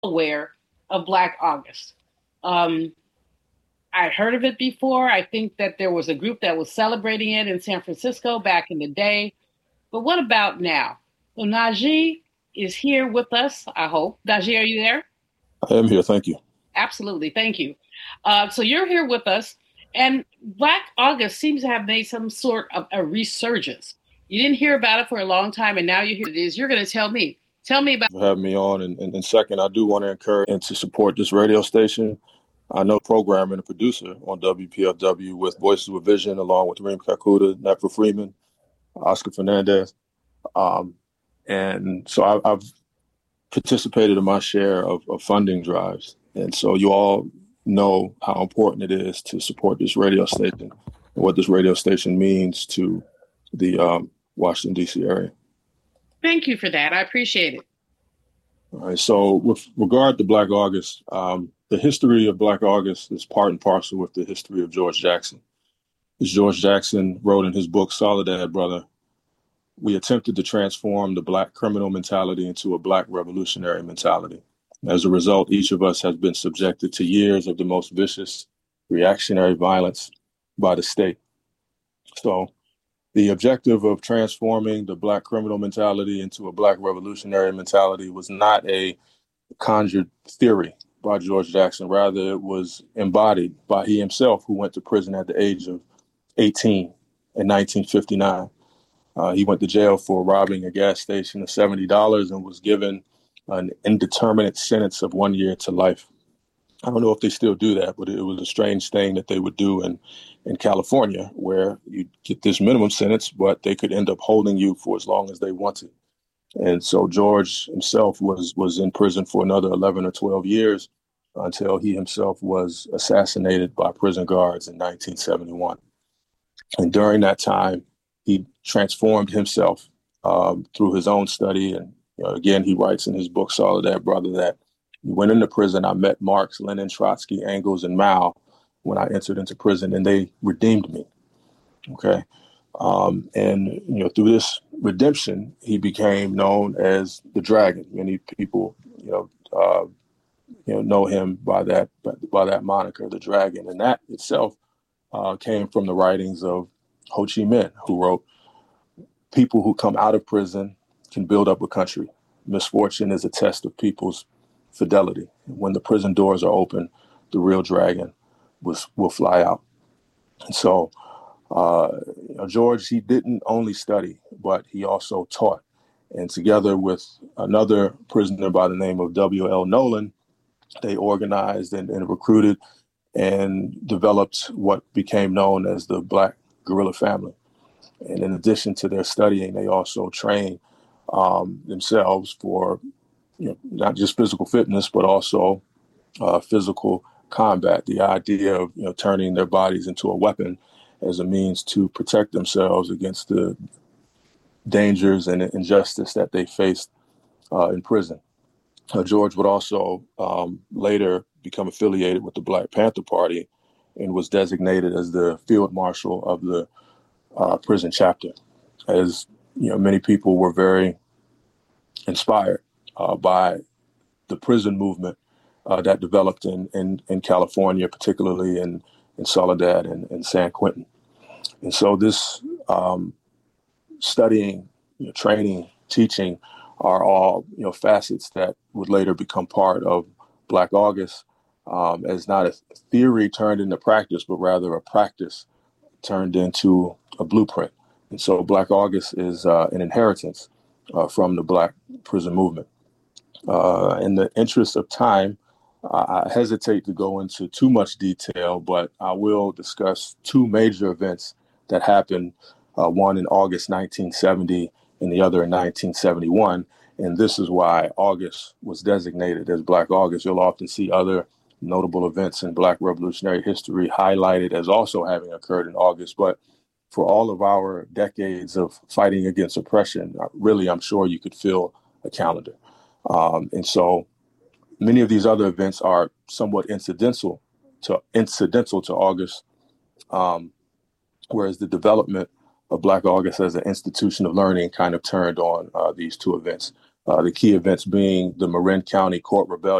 aware of Black August. Um, I'd heard of it before. I think that there was a group that was celebrating it in San Francisco back in the day. But what about now? So Najee is here with us, I hope. Najee, are you there? I am here. Thank you. Absolutely. Thank you. So you're here with us, and Black August seems to have made some sort of a resurgence. You didn't hear about it for a long time, and now you hear it is. You're going to tell me. Tell me about. For having me on. And second, I do want to encourage and to support this radio station. I know programmer and producer on WPFW with Voices with Vision, along with Reem Kakuta, Nefer Freeman, Oscar Fernandez. Um, and so I've participated in my share of funding drives. And so you all know how important it is to support this radio station and what this radio station means to the Washington, D.C. area. Thank you for that. I appreciate it. All right. So with regard to Black August, the history of Black August is part and parcel with the history of George Jackson. As George Jackson wrote in his book, Soledad Brother, we attempted to transform the Black criminal mentality into a Black revolutionary mentality. As a result, each of us has been subjected to years of the most vicious reactionary violence by the state. So the objective of transforming the Black criminal mentality into a Black revolutionary mentality was not a conjured theory by George Jackson. Rather, it was embodied by he himself, who went to prison at the age of 18 in 1959. He went to jail for robbing a gas station of $70 and was given an indeterminate sentence of 1 year to life. I don't know if they still do that, but it was a strange thing that they would do in California, where you get this minimum sentence, but they could end up holding you for as long as they wanted. And so George himself was in prison for another 11 or 12 years until he himself was assassinated by prison guards in 1971. And during that time, he transformed himself through his own study. And again, he writes in his book, Soledad Brother, that he went into prison. I met Marx, Lenin, Trotsky, Engels, and Mao when I entered into prison, and they redeemed me. Okay. And through this redemption, he became known as the Dragon. Many people, know him by that moniker, the Dragon. And that itself came from the writings of Ho Chi Minh, who wrote, "People who come out of prison can build up a country. Misfortune is a test of people's fidelity. When the prison doors are open, the real dragon will fly out." And so George, he didn't only study, but he also taught. And together with another prisoner by the name of W.L. Nolan, they organized and recruited and developed what became known as the Black Guerrilla Family. And in addition to their studying, they also trained themselves for not just physical fitness, but also physical combat. The idea of turning their bodies into a weapon as a means to protect themselves against the dangers and injustice that they faced in prison. George would also later become affiliated with the Black Panther Party and was designated as the field marshal of the prison chapter. As many people were very inspired by the prison movement that developed in California, particularly in Soledad and San Quentin. And so this studying, training, teaching are all facets that would later become part of Black August as not a theory turned into practice, but rather a practice turned into a blueprint. And so Black August is an inheritance from the Black prison movement. In the interest of time, I hesitate to go into too much detail, but I will discuss two major events that happened, one in August 1970 and the other in 1971. And this is why August was designated as Black August. You'll often see other notable events in Black revolutionary history highlighted as also having occurred in August. But for all of our decades of fighting against oppression, really, I'm sure you could fill a calendar. And so many of these other events are somewhat incidental to August, whereas the development of Black August as an institution of learning kind of turned on these two events. The key events being the Marin County Court Rebellion